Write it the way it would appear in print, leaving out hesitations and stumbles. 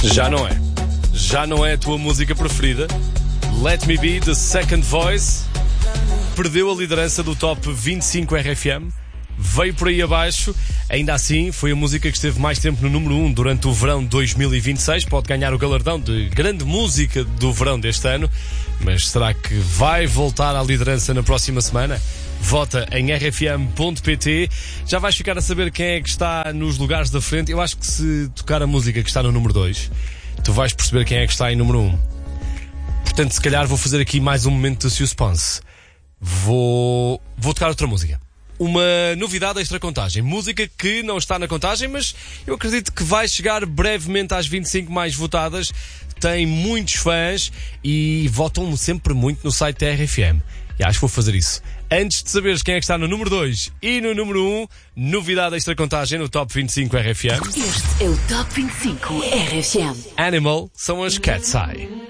Já não é. Já não é a tua música preferida. Let Me Be, The Second Voice, perdeu a liderança do Top 25 RFM. Veio por aí abaixo. Ainda assim, foi a música que esteve mais tempo no número 1 durante o verão de 2026. Pode ganhar o galardão de grande música do verão deste ano. Mas será que vai voltar à liderança na próxima semana? Vota em rfm.pt. Já vais ficar a saber quem é que está nos lugares da frente. Eu acho que se tocar a música que está no número 2, tu vais perceber quem é que está em número 1. Portanto, se calhar vou fazer aqui mais um momento de suspense. Vou tocar outra música. Uma novidade extra contagem. Música que não está na contagem, mas eu acredito que vai chegar brevemente às 25 mais votadas. Tem muitos fãs e votam sempre muito no site da RFM. E acho que vou fazer isso. Antes de saberes quem é que está no número 2 e no número 1, novidade extra contagem no Top 25 RFM. Este é o Top 25 RFM. Animal são as Cat's Eye.